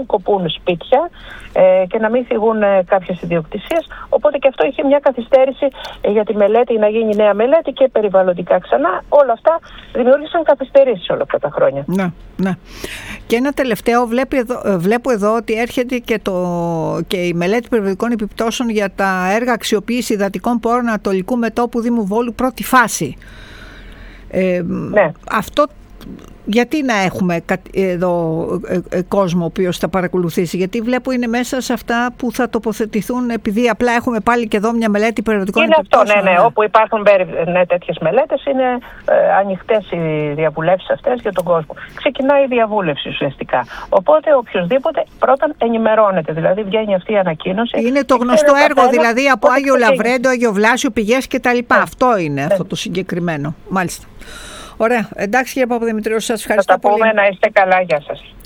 μην κοπούν σπίτια και να μην φυγούν κάποιες ιδιοκτησίες. Οπότε και αυτό είχε μια καθυστέρηση για τη μελέτη, να γίνει νέα μελέτη και περιβαλλοντικά ξανά. Όλα αυτά δημιούργησαν καθυστερήσεις όλα αυτά τα χρόνια. Ναι. Και ένα τελευταίο, βλέπω εδώ ότι έρχεται και η μελέτη περιβαλλοντικών επιπτώσεων για τα έργα αξιοποίηση υδατικών πόρων Ανατολικού Μετώπου Δήμου Βόλου πρώτη φάση. Ναι. Αυτό γιατί να έχουμε εδώ κόσμο ο οποίος θα παρακολουθήσει? Γιατί βλέπω είναι μέσα σε αυτά που θα τοποθετηθούν, επειδή απλά έχουμε πάλι και εδώ μια μελέτη περιβαλλοντικών επιπτώσεων. Είναι αυτό, όπου υπάρχουν τέτοιες μελέτες, είναι ανοιχτές οι διαβουλεύσεις αυτές για τον κόσμο. Ξεκινάει η διαβούλευση ουσιαστικά. Οπότε οποιοδήποτε πρώτα ενημερώνεται, δηλαδή βγαίνει αυτή η ανακοίνωση. Είναι το γνωστό έργο δηλαδή από Άγιο Λαβρέντο, Άγιο Βλάσιο, πηγές κτλ. Αυτό είναι αυτό το συγκεκριμένο. Μάλιστα. Ωραία. Εντάξει κύριε Παπαδημητρίου, σας ευχαριστώ πολύ. Θα τα πούμε, να είστε καλά. Γεια σας.